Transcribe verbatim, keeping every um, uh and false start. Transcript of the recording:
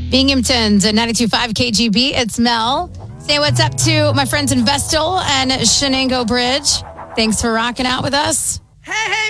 Binghamton's at ninety-two point five K G B. It's Mel. Say what's up to my friends in Vestal and Shenango Bridge. Thanks for rocking out with us. Hey, hey,